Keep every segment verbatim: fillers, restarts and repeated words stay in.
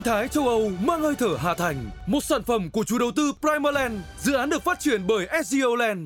Thái châu Âu mang hơi thở Hà Thành, một sản phẩm của chủ đầu tư Primaland, dự án được phát triển bởi ét giê o Land.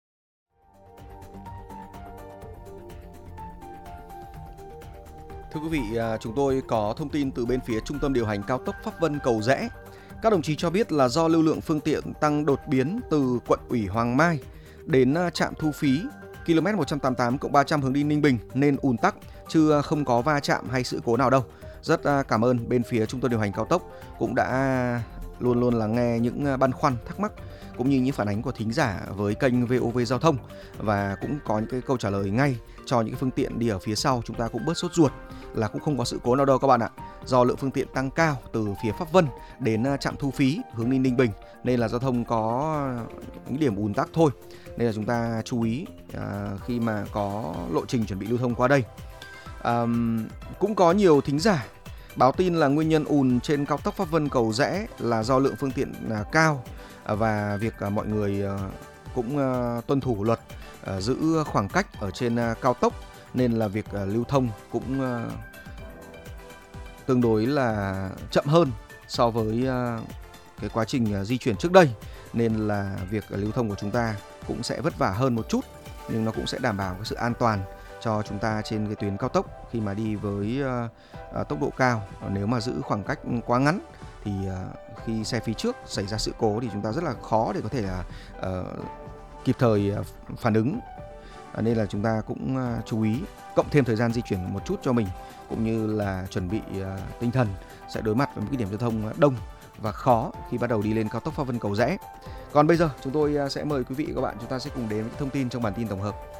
Thưa quý vị, chúng tôi có thông tin từ bên phía Trung tâm điều hành cao tốc Pháp Vân Cầu Giẽ. Các đồng chí cho biết là do lưu lượng phương tiện tăng đột biến từ quận ủy Hoàng Mai đến trạm thu phí ki lô mét một trăm tám mươi tám cộng ba trăm hướng đi Ninh Bình nên ùn tắc, chứ không có va chạm hay sự cố nào đâu. Rất cảm ơn bên phía Trung tâm điều hành cao tốc cũng đã luôn luôn lắng nghe những băn khoăn, thắc mắc cũng như những phản ánh của thính giả với kênh vê o vê Giao thông, và cũng có những cái câu trả lời ngay cho những cái phương tiện đi ở phía sau. Chúng ta cũng bớt sốt ruột là cũng không có sự cố nào đâu các bạn ạ. Do lượng phương tiện tăng cao từ phía Pháp Vân đến trạm thu phí hướng đi Ninh Bình nên là giao thông có những điểm ùn tắc thôi. Nên là chúng ta chú ý à, khi mà có lộ trình chuẩn bị lưu thông qua đây. À, cũng có nhiều thính giả báo tin là nguyên nhân ùn trên cao tốc Pháp Vân Cầu Giẽ là do lượng phương tiện à, cao à, và việc à, mọi người à, cũng à, tuân thủ luật à, giữ khoảng cách ở trên à, cao tốc, nên là việc à, lưu thông cũng à, tương đối là chậm hơn so với à, cái quá trình à, di chuyển trước đây, nên là việc à, lưu thông của chúng ta cũng sẽ vất vả hơn một chút, nhưng nó cũng sẽ đảm bảo cái sự an toàn cho chúng ta trên cái tuyến cao tốc khi mà đi với uh, uh, tốc độ cao. Nếu mà giữ khoảng cách quá ngắn thì uh, khi xe phía trước xảy ra sự cố thì chúng ta rất là khó để có thể là uh, kịp thời uh, phản ứng. Uh, nên là chúng ta cũng uh, chú ý cộng thêm thời gian di chuyển một chút cho mình, cũng như là chuẩn bị uh, tinh thần sẽ đối mặt với một cái điểm giao thông đông và khó khi bắt đầu đi lên cao tốc Pháp Vân Cầu Giẽ. Còn bây giờ chúng tôi uh, sẽ mời quý vị và các bạn chúng ta sẽ cùng đến với thông tin trong bản tin tổng hợp.